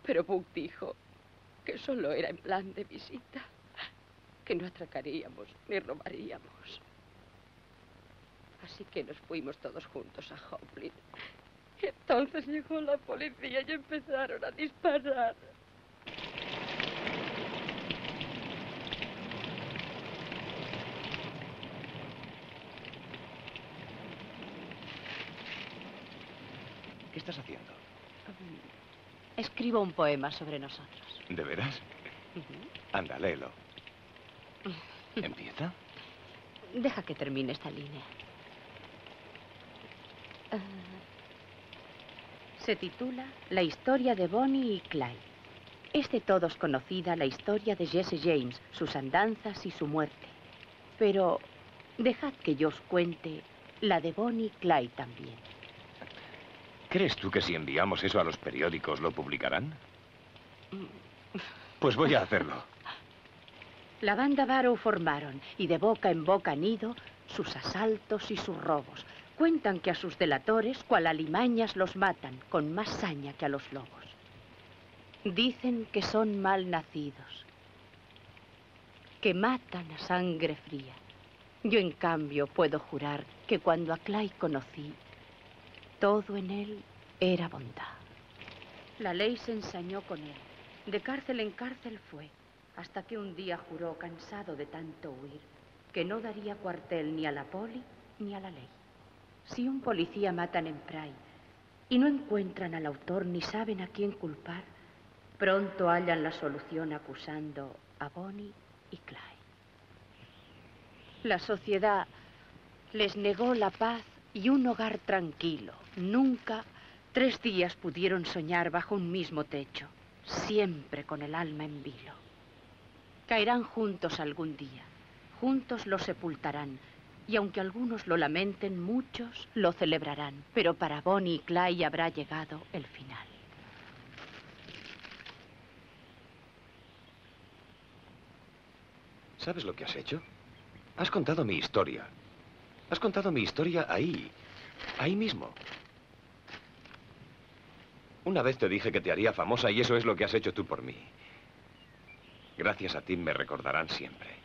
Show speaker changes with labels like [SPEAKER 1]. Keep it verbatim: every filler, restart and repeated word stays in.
[SPEAKER 1] Pero Buck dijo que solo era en plan de visita, que no atracaríamos ni robaríamos. Así que nos fuimos todos juntos a Joplin. Entonces llegó la policía y empezaron a disparar.
[SPEAKER 2] ¿Qué estás haciendo?
[SPEAKER 1] Escribo un poema sobre nosotros.
[SPEAKER 2] ¿De veras?
[SPEAKER 1] Uh-huh.
[SPEAKER 2] Anda, léelo. ¿Empieza?
[SPEAKER 1] Deja que termine esta línea. Uh, se titula La historia de Bonnie y Clyde. Es de todos conocida la historia de Jesse James, sus andanzas y su muerte. Pero dejad que yo os cuente la de Bonnie y Clyde también.
[SPEAKER 2] ¿Crees tú que si enviamos eso a los periódicos lo publicarán? Pues voy a hacerlo.
[SPEAKER 1] La banda Barrow formaron y de boca en boca han ido sus asaltos y sus robos. Cuentan que a sus delatores, cual alimañas, los matan con más saña que a los lobos. Dicen que son mal nacidos, que matan a sangre fría. Yo, en cambio, puedo jurar que cuando a Clyde conocí, todo en él era bondad. La ley se ensañó con él. De cárcel en cárcel fue, hasta que un día juró, cansado de tanto huir, que no daría cuartel ni a la poli ni a la ley. Si un policía matan en Pride y no encuentran al autor ni saben a quién culpar, pronto hallan la solución acusando a Bonnie y Clyde. La sociedad les negó la paz y un hogar tranquilo. Nunca tres días pudieron soñar bajo un mismo techo, siempre con el alma en vilo. Caerán juntos algún día, juntos lo sepultarán, y aunque algunos lo lamenten, muchos lo celebrarán. Pero para Bonnie y Clyde habrá llegado el final.
[SPEAKER 2] ¿Sabes lo que has hecho? Has contado mi historia. Has contado mi historia ahí, ahí mismo. Una vez te dije que te haría famosa y eso es lo que has hecho tú por mí. Gracias a ti me recordarán siempre.